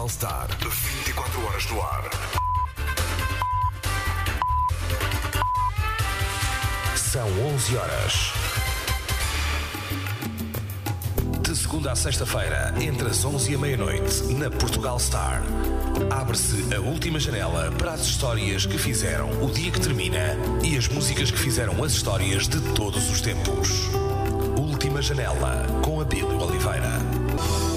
Portugal Star. 24 horas no ar. São 11 horas. De segunda a sexta-feira, entre as 11 e a meia-noite, na Portugal Star. Abre-se a última janela para as histórias que fizeram o dia que termina e as músicas que fizeram as histórias de todos os tempos. Última janela com Abílio Oliveira.